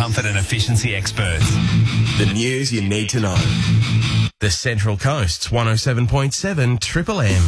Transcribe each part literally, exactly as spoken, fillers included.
comfort and efficiency experts. The news you need to know. The Central Coast's one oh seven point seven Triple M.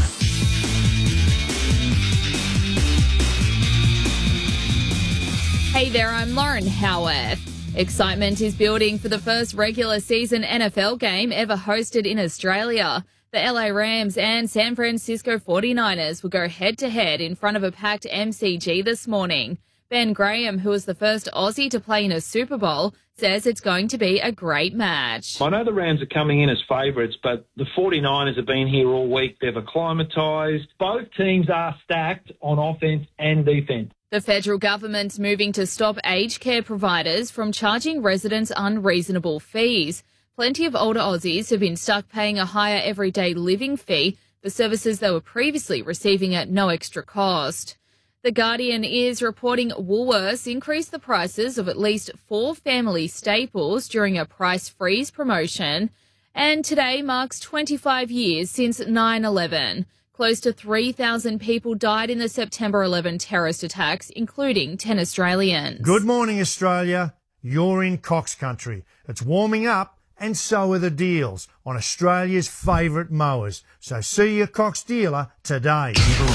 Hey there, I'm Lauren Howarth. Excitement is building for the first regular season N F L game ever hosted in Australia. The L A Rams and San Francisco forty-niners will go head-to-head in front of a packed M C G this morning. Ben Graham, who was the first Aussie to play in a Super Bowl, says it's going to be a great match. I know the Rams are coming in as favourites, but the forty-niners have been here all week. They've acclimatised. Both teams are stacked on offence and defence. The federal government's moving to stop aged care providers from charging residents unreasonable fees. Plenty of older Aussies have been stuck paying a higher everyday living fee for services they were previously receiving at no extra cost. The Guardian is reporting Woolworths increased the prices of at least four family staples during a price freeze promotion. And today marks twenty-five years since nine eleven. Close to three thousand people died in the September eleventh terrorist attacks, including ten Australians. Good morning, Australia. You're in Cox Country. It's warming up, and so are the deals on Australia's favourite mowers. So see your Cox dealer today.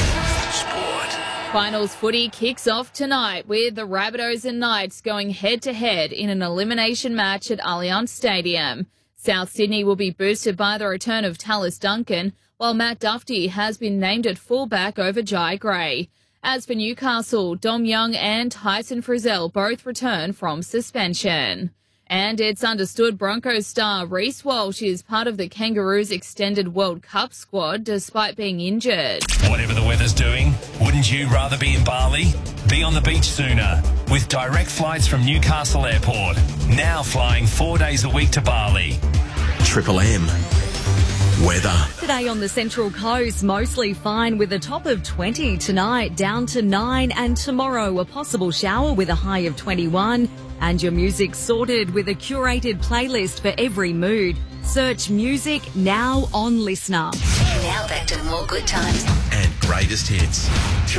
Finals footy kicks off tonight with the Rabbitohs and Knights going head-to-head in an elimination match at Allianz Stadium. South Sydney will be boosted by the return of Tallis Duncan, while Matt Duffy has been named at fullback over Jai Gray. As for Newcastle, Dom Young and Tyson Frizzell both return from suspension. And it's understood Broncos star Reece Walsh is part of the Kangaroos' extended World Cup squad despite being injured. Whatever the weather's doing, wouldn't you rather be in Bali? Be on the beach sooner with direct flights from Newcastle Airport. Now flying four days a week to Bali. Triple M. Weather. Today on the Central Coast, mostly fine with a top of twenty tonight, down to nine, and tomorrow a possible shower with a high of twenty-one. And your music sorted with a curated playlist for every mood. Search music now on Listener. Now back to more good times And greatest hits.